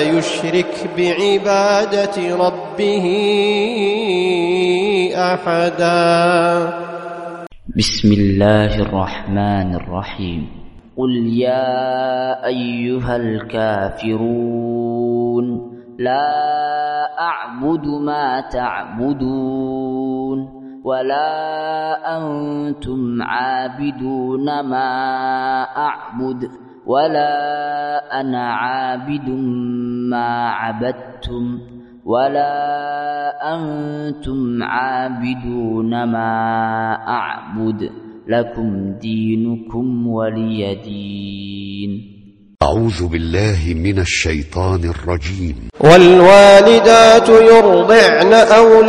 ولا يشرك بعبادة ربه أحدا. بسم الله الرحمن الرحيم. قل يا أيها الكافرون لا أعبد ما تعبدون ولا أنتم عابدون ما أعبد ولا أنا عابد ما عبدتم ولا أنتم عابدون ما أعبد لكم دينكم ولي دين. أعوذ بالله من الشيطان الرجيم. والوالدات يرضعن أولادهن